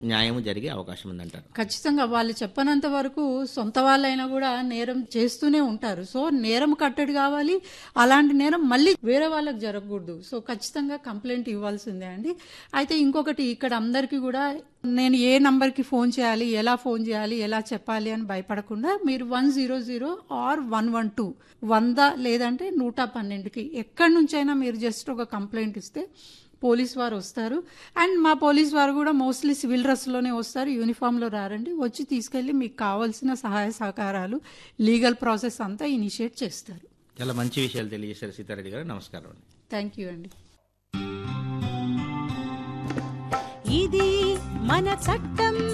న్యాయం జరిగే అవకాశం ఉందంటారు. ఖచ్చితంగా వాళ్ళు చెప్పనంత వరకు సొంత వాళ్ళైనా కూడా నేరం చేస్తూనే ఉంటారు. సో నేరం కట్టడి కావాలి, అలాంటి నేరం మళ్ళీ వేరే వాళ్ళకి జరగకూడదు. సో ఖచ్చితంగా కంప్లైంట్ ఇవ్వాల్సిందే అండి. అయితే ఇంకొకటి ఇక్కడ అందరికీ కూడా నేను ఏ నంబర్కి ఫోన్ చేయాలి, ఎలా ఫోన్ చేయాలి, ఎలా చెప్పాలి అని భయపడకుండా మీరు 100 ఆర్ 112 100 లేదంటే 112కి ఎక్కడి నుంచైనా మీరు జస్ట్ ఒక కంప్లైంట్ ఇస్తే పోలీస్ వారు వస్తారు. అండ్ మా పోలీస్ వారు కూడా మోస్ట్లీ సివిల్ డ్రెస్లోనే వస్తారు, యూనిఫామ్లో రారండి. వచ్చి తీసుకెళ్ళి మీకు కావాల్సిన సహాయ సహకారాలు, లీగల్ ప్రాసెస్ అంతా ఇనిషియేట్ చేస్తారు. చాలా మంచి విషయాలు తెలియజేశారు సీతారెడ్డి గారు. నమస్కారం అండి. థ్యాంక్ యూ అండి. ఇది మన చట్టం.